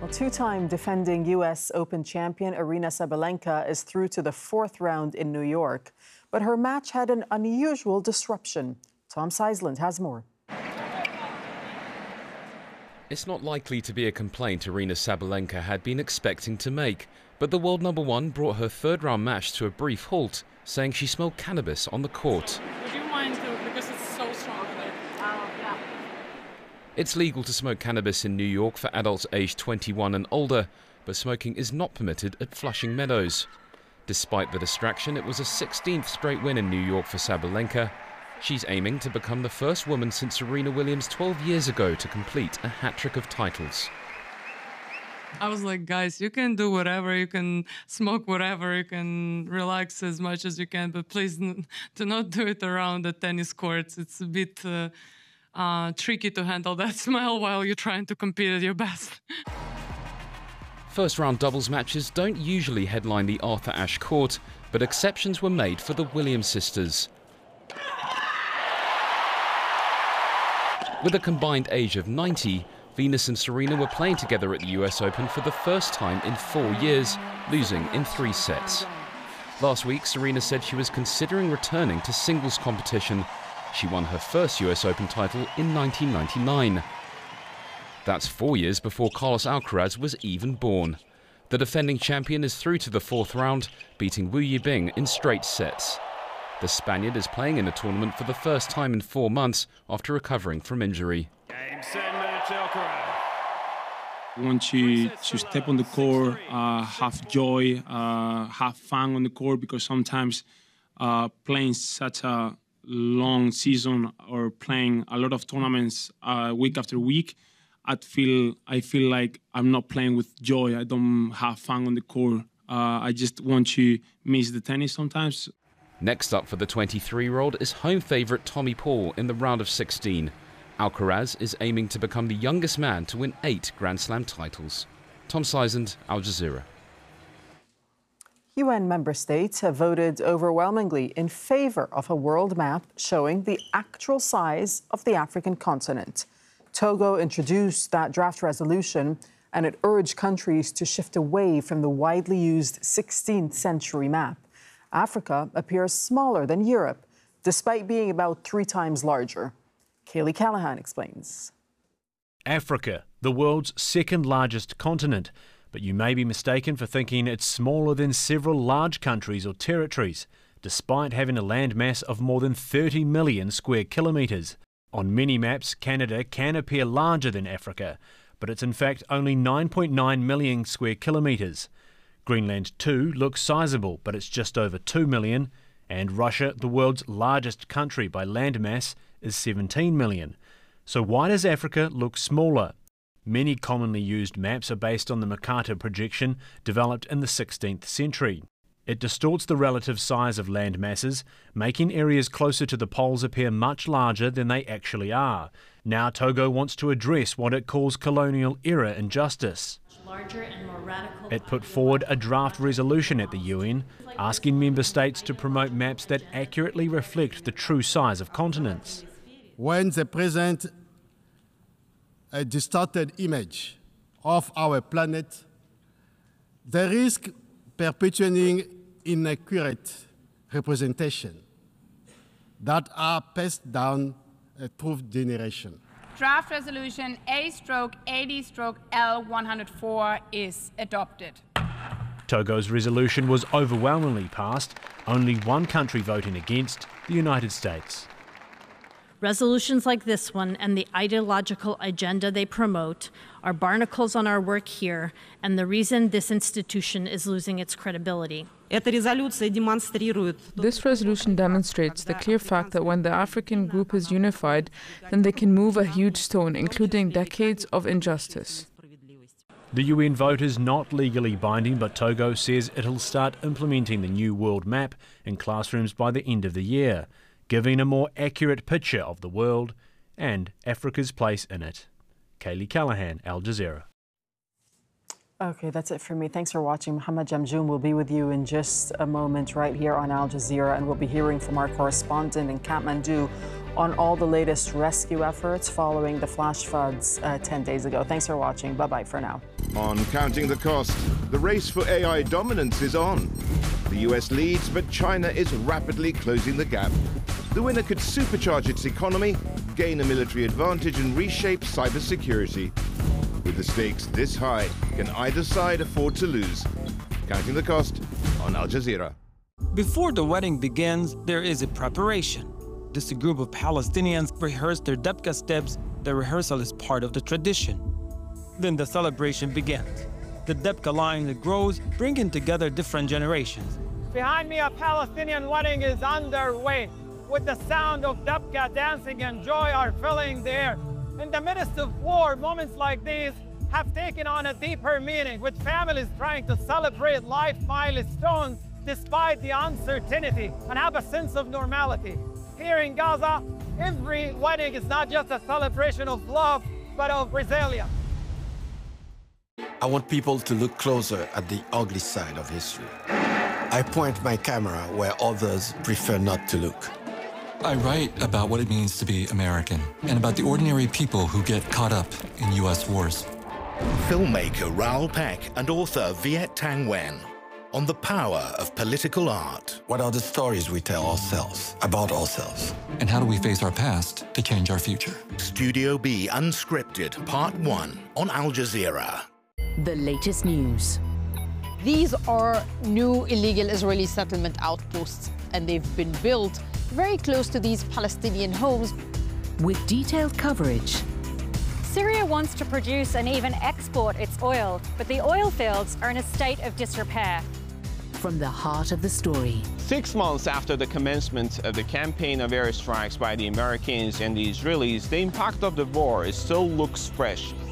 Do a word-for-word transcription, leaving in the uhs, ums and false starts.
Two-time defending U S Open champion Aryna Sabalenka is through to the fourth round in New York. But her match had an unusual disruption. Tom Seisland has more. It's not likely to be a complaint Aryna Sabalenka had been expecting to make. But the world number one brought her third-round match to a brief halt, saying she smelled cannabis on the court. Would you mind, though, because it's so strong? Oh, yeah. It's legal to smoke cannabis in New York for adults aged twenty-one and older, but smoking is not permitted at Flushing Meadows. Despite the distraction, it was a sixteenth straight win in New York for Sabalenka. She's aiming to become the first woman since Serena Williams twelve years ago to complete a hat-trick of titles. I was like, guys, you can do whatever, you can smoke whatever, you can relax as much as you can, but please n- do not do it around the tennis courts. It's a bit uh, uh, tricky to handle that smell while you're trying to compete at your best. First-round doubles matches don't usually headline the Arthur Ashe court, but exceptions were made for the Williams sisters. With a combined age of ninety, Venus and Serena were playing together at the U S Open for the first time in four years, losing in three sets. Last week, Serena said she was considering returning to singles competition. She won her first U S Open title in nineteen ninety-nine. That's four years before Carlos Alcaraz was even born. The defending champion is through to the fourth round, beating Wu Yibing in straight sets. The Spaniard is playing in a tournament for the first time in four months after recovering from injury. Game, set, match, Alcaraz. I want to, to step on the court, uh, have joy, uh, have fun on the court, because sometimes uh, playing such a long season or playing a lot of tournaments uh, week after week, I feel I feel like I'm not playing with joy. I don't have fun on the court. Uh, I just want to miss the tennis sometimes. Next up for the twenty-three-year-old is home favourite Tommy Paul in the round of sixteen. Alcaraz is aiming to become the youngest man to win eight Grand Slam titles. Tom Seisland, Al Jazeera. U N member states have voted overwhelmingly in favour of a world map showing the actual size of the African continent. Togo introduced that draft resolution, and it urged countries to shift away from the widely used sixteenth century map. Africa appears smaller than Europe, despite being about three times larger. Kaylee Callahan explains. Africa, the world's second largest continent, but you may be mistaken for thinking it's smaller than several large countries or territories, despite having a landmass of more than thirty million square kilometres. On many maps, Canada can appear larger than Africa, but it's in fact only nine point nine million square kilometres. Greenland too looks sizable, but it's just over two million, and Russia, the world's largest country by landmass, is seventeen million. So why does Africa look smaller? Many commonly used maps are based on the Mercator projection developed in the sixteenth century. It distorts the relative size of land masses, making areas closer to the poles appear much larger than they actually are. Now Togo wants to address what it calls colonial era injustice. It put forward a draft resolution at the U N, asking member states to promote maps that accurately reflect the true size of continents. When they present a distorted image of our planet, they risk perpetuating inaccurate representation that are passed down through generation. Draft resolution A eighty L one oh four is adopted. Togo's resolution was overwhelmingly passed, only one country voting against, the United States. Resolutions like this one and the ideological agenda they promote are barnacles on our work here and the reason this institution is losing its credibility. This resolution demonstrates the clear fact that when the African group is unified, then they can move a huge stone, including decades of injustice. The U N vote is not legally binding, but Togo says it'll start implementing the new world map in classrooms by the end of the year, giving a more accurate picture of the world and Africa's place in it. Kaylee Callahan, Al Jazeera. Okay, that's it for me. Thanks for watching. Mohammed Jamjoom will be with you in just a moment right here on Al Jazeera, and we'll be hearing from our correspondent in Kathmandu on all the latest rescue efforts following the flash floods uh, ten days ago. Thanks for watching. Bye-bye for now. On Counting the Cost, the race for A I dominance is on. The U S leads, but China is rapidly closing the gap. The winner could supercharge its economy, gain a military advantage, and reshape cybersecurity. With the stakes this high, can either side afford to lose? Counting the Cost on Al Jazeera. Before the wedding begins, there is a preparation. This group of Palestinians rehearse their Debka steps. The rehearsal is part of the tradition. Then the celebration begins. The Debka line grows, bringing together different generations. Behind me, a Palestinian wedding is underway, with the sound of Debka dancing and joy are filling the air. In the midst of war, moments like these have taken on a deeper meaning, with families trying to celebrate life milestones despite the uncertainty and have a sense of normality. Here in Gaza, every wedding is not just a celebration of love, but of resilience. I want people to look closer at the ugly side of history. I point my camera where others prefer not to look. I write about what it means to be American and about the ordinary people who get caught up in U S wars. Filmmaker Raoul Peck and author Viet Thanh Nguyen on the power of political art. What are the stories we tell ourselves about ourselves? And how do we face our past to change our future? Studio B Unscripted, Part one on Al Jazeera. The latest news. These are new illegal Israeli settlement outposts, and they've been built very close to these Palestinian homes. With detailed coverage. Syria wants to produce and even export its oil, but the oil fields are in a state of disrepair. From the heart of the story. Six months after the commencement of the campaign of airstrikes by the Americans and the Israelis, the impact of the war still looks fresh.